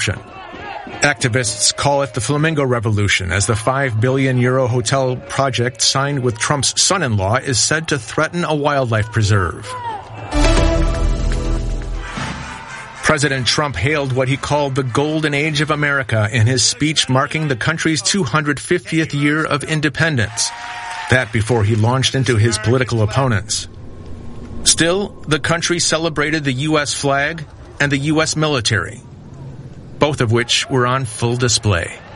Activists call it the Flamingo Revolution, as the €5 billion hotel project signed with Trump's son-in-law is said to threaten a wildlife preserve. President Trump hailed what he called the Golden Age of America in his speech marking the country's 250th year of independence. That before he launched into his political opponents. Still, the country celebrated the U.S. flag and the U.S. military, both of which were on full display.